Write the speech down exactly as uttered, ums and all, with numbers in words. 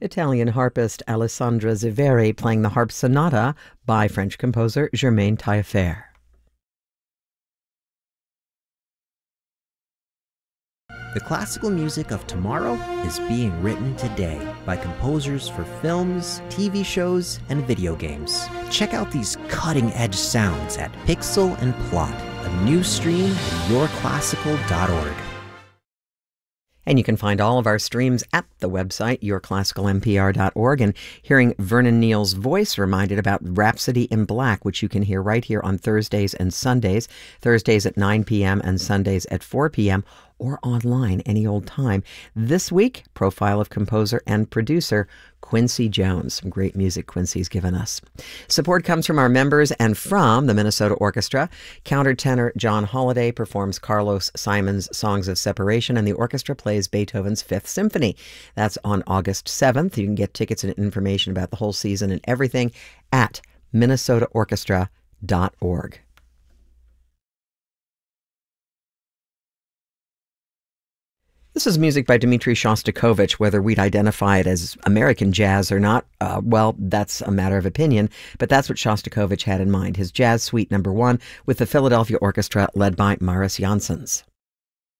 Italian harpist Alessandra Ziveri playing the harp sonata by French composer Germain Taillefer. The classical music of tomorrow is being written today by composers for films, T V shows, and video games. Check out these cutting-edge sounds at Pixel and Plot, a new stream at your classical dot org. And you can find all of our streams at the website, your classical n p r dot org. And hearing Vernon Neal's voice reminded about Rhapsody in Black, which you can hear right here on Thursdays and Sundays, Thursdays at nine p m and Sundays at four p m, or online any old time. This week, profile of composer and producer Quincy Jones. Some great music Quincy's given us. Support comes from our members and from the Minnesota Orchestra. Countertenor John Holliday performs Carlos Simon's Songs of Separation, and the orchestra plays Beethoven's Fifth Symphony. That's on August seventh. You can get tickets and information about the whole season and everything at minnesota orchestra dot org. This is music by Dmitri Shostakovich. Whether we'd identify it as American jazz or not, uh, well, that's a matter of opinion, but that's what Shostakovich had in mind. His Jazz Suite number one with the Philadelphia Orchestra led by Maris Janssens.